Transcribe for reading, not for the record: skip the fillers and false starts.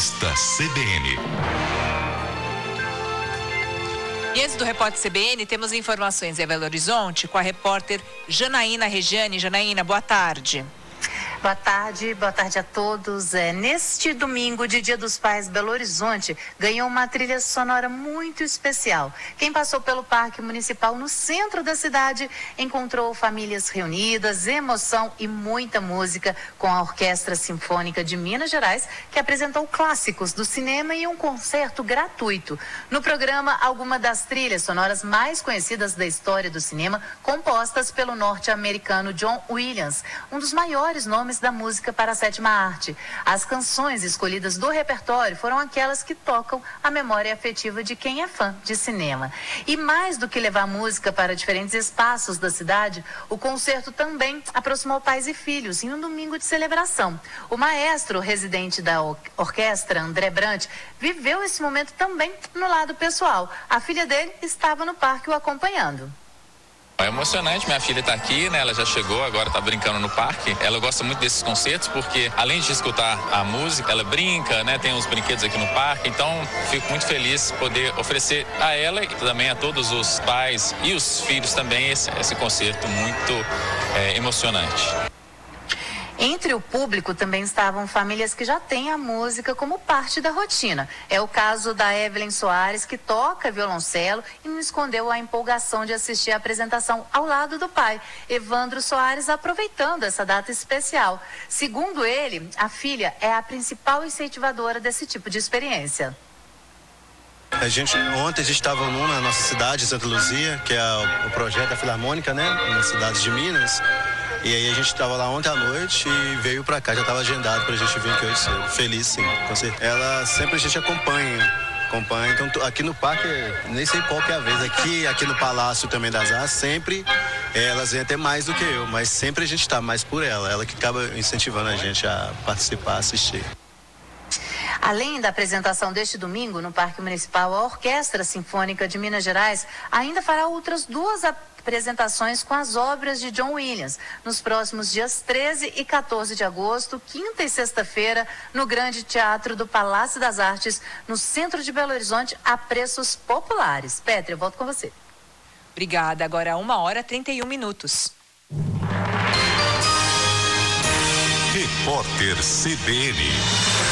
Revista CBN. E antes do repórter CBN, temos informações em Belo Horizonte com a repórter Janaína Regiane. Janaína, boa tarde. Boa tarde a todos. Neste domingo de Dia dos Pais, Belo Horizonte ganhou uma trilha sonora muito especial. Quem passou pelo Parque Municipal no centro da cidade encontrou famílias reunidas, emoção e muita música com a Orquestra Sinfônica de Minas Gerais, que apresentou clássicos do cinema e um concerto gratuito. No programa, algumas das trilhas sonoras mais conhecidas da história do cinema, compostas pelo norte-americano John Williams, um dos maiores nomes da música para a sétima arte. As canções escolhidas do repertório foram aquelas que tocam a memória afetiva de quem é fã de cinema. E mais do que levar música para diferentes espaços da cidade, o concerto também aproximou pais e filhos em um domingo de celebração. O maestro residente da orquestra, André Brant, viveu esse momento também no lado pessoal. A filha dele estava no parque o acompanhando. É emocionante, minha filha está aqui, né? Ela já chegou, agora está brincando no parque. Ela gosta muito desses concertos porque, além de escutar a música, ela brinca, né? Tem uns brinquedos aqui no parque. Então, fico muito feliz de poder oferecer a ela e também a todos os pais e os filhos também esse concerto muito emocionante. Entre o público também estavam famílias que já têm a música como parte da rotina. É o caso da Evelyn Soares, que toca violoncelo e não escondeu a empolgação de assistir a apresentação ao lado do pai, Evandro Soares, aproveitando essa data especial. Segundo ele, a filha é a principal incentivadora desse tipo de experiência. Ontem a gente estava na nossa cidade, Santa Luzia, que é o projeto da Filarmônica, né, nas cidades de Minas. E aí a gente estava lá ontem à noite e veio pra cá, já estava agendado pra gente vir aqui hoje cedo. Feliz, sim, com certeza. Ela sempre a gente acompanha. Então aqui no parque, nem sei qual que é a vez, aqui no Palácio também das Artes, sempre elas vêm até mais do que eu, mas sempre a gente está mais por ela que acaba incentivando a gente a participar, assistir. Além da apresentação deste domingo no Parque Municipal, a Orquestra Sinfônica de Minas Gerais ainda fará outras duas apresentações com as obras de John Williams, nos próximos dias 13 e 14 de agosto, quinta e sexta-feira, no Grande Teatro do Palácio das Artes, no centro de Belo Horizonte, a preços populares. Pétria, eu volto com você. Obrigada. Agora 1h31. Repórter CBN.